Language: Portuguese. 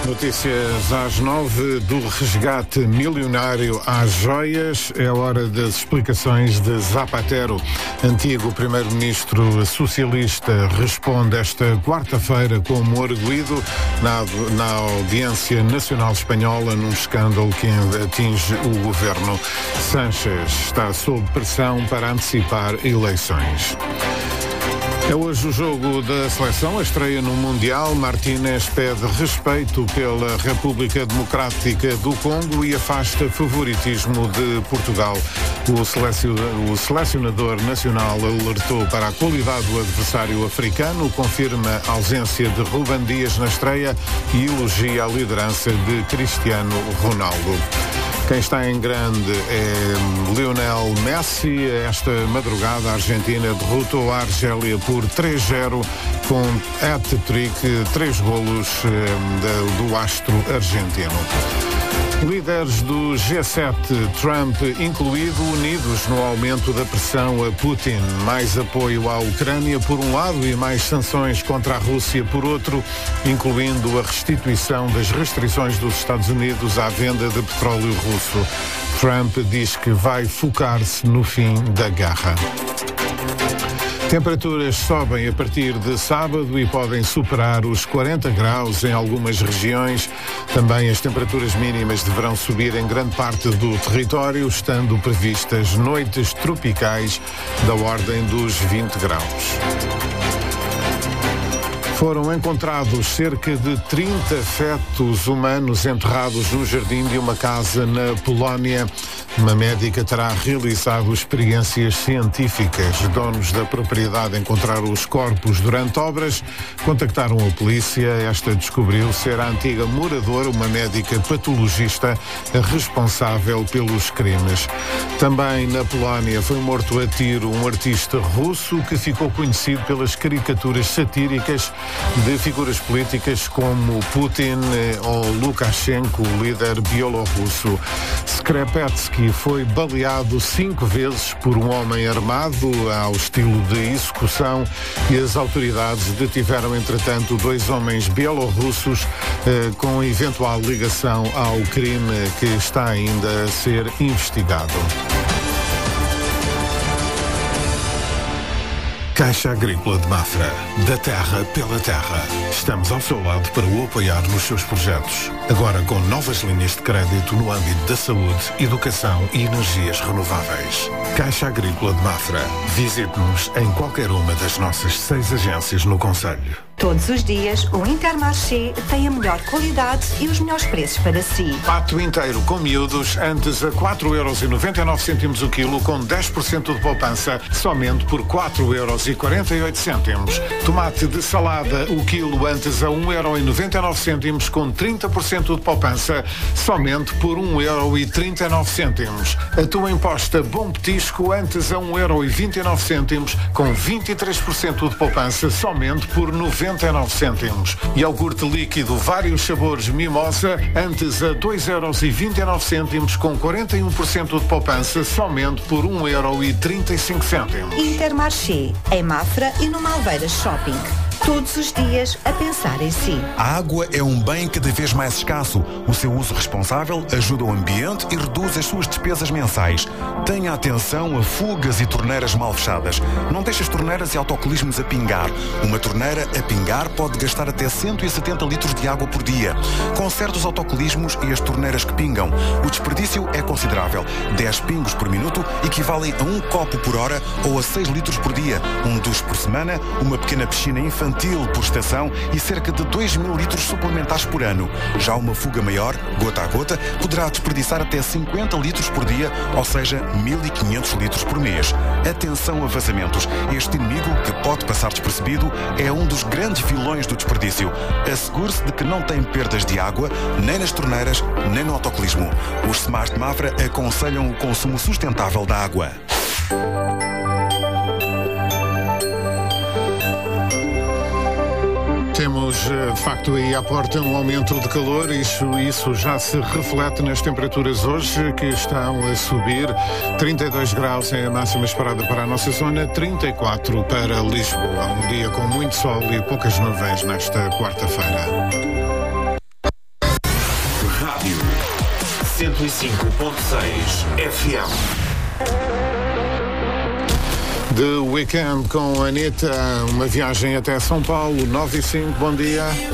Notícias às 9 do resgate milionário às joias. É hora das explicações de Zapatero. Antigo primeiro-ministro socialista responde esta quarta-feira como arguido na Audiência Nacional Espanhola num escândalo que atinge o governo. Sánchez está sob pressão para antecipar eleições. É hoje o jogo da seleção, a estreia no Mundial. Martínez pede respeito pela República Democrática do Congo e afasta favoritismo de Portugal. O selecionador nacional alertou para a qualidade do adversário africano, confirma a ausência de Rúben Dias na estreia e elogia a liderança de Cristiano Ronaldo. Quem está em grande é Lionel Messi. Esta madrugada a Argentina derrotou a Argélia por 3-0 com hat-trick, 3 golos do astro argentino. Líderes do G7, Trump incluído, unidos no aumento da pressão a Putin. Mais apoio à Ucrânia por um lado e mais sanções contra a Rússia por outro, incluindo a restituição das restrições dos Estados Unidos à venda de petróleo russo. Trump diz que vai focar-se no fim da guerra. Temperaturas sobem a partir de sábado e podem superar os 40 graus em algumas regiões. Também as temperaturas mínimas deverão subir em grande parte do território, estando previstas noites tropicais da ordem dos 20 graus. Foram encontrados cerca de 30 fetos humanos enterrados no jardim de uma casa na Polónia. Uma médica terá realizado experiências científicas. Donos da propriedade encontraram os corpos durante obras, contactaram a polícia. Esta descobriu ser a antiga moradora, uma médica patologista, responsável pelos crimes. Também na Polónia foi morto a tiro um artista russo que ficou conhecido pelas caricaturas satíricas de figuras políticas como Putin ou Lukashenko, o líder bielorrusso. Skrepetsky foi baleado 5 vezes por um homem armado ao estilo de execução e as autoridades detiveram, entretanto, 2 homens bielorrussos com eventual ligação ao crime que está ainda a ser investigado. Caixa Agrícola de Mafra. Da terra pela terra. Estamos ao seu lado para o apoiar nos seus projetos. Agora com novas linhas de crédito no âmbito da saúde, educação e energias renováveis. Caixa Agrícola de Mafra. Visite-nos em qualquer uma das nossas 6 agências no concelho. Todos os dias, o Intermarché tem a melhor qualidade e os melhores preços para si. Pato inteiro com miúdos, antes a 4,99€ o quilo, com 10% de poupança, somente por 4,48€. Tomate de salada, o quilo, antes a 1,99€, com 30% de poupança, somente por 1,39€. Atum em posta Bom Petisco, antes a 1,29€, com 23% de poupança, somente por 99 cêntimos. Iogurte líquido, vários sabores Mimosa, antes a 2,29€, com 41% de poupança, somente por 1,35€. Intermarché, em Mafra e no Malveiras Shopping. Todos os dias a pensar em si. A água é um bem cada vez mais escasso. O seu uso responsável ajuda o ambiente e reduz as suas despesas mensais. Tenha atenção a fugas e torneiras mal fechadas. Não deixe as torneiras e autocolismos a pingar. Uma torneira a pingar pode gastar até 170 litros de água por dia. Conserte os autocolismos e as torneiras que pingam. O desperdício é considerável. 10 pingos por minuto equivalem a 1 copo por hora ou a 6 litros por dia. Um duche por semana, uma pequena piscina infantil por estação e cerca de 2.000 litros suplementares por ano. Já uma fuga maior, gota a gota, poderá desperdiçar até 50 litros por dia, ou seja, 1.500 litros por mês. Atenção a vazamentos. Este inimigo, que pode passar despercebido, é um dos grandes vilões do desperdício. Assegure-se de que não tem perdas de água, nem nas torneiras, nem no autocolismo. Os SEMAS de Mafra aconselham o consumo sustentável da água. Temos, de facto, aí à porta um aumento de calor. Isso já se reflete nas temperaturas hoje, que estão a subir. 32 graus é a máxima esperada para a nossa zona, 34 para Lisboa. Um dia com muito sol e poucas nuvens nesta quarta-feira. Rádio 105.6 FM. The Weekend com a Anitta, uma viagem até São Paulo, 9 e 5, bom dia.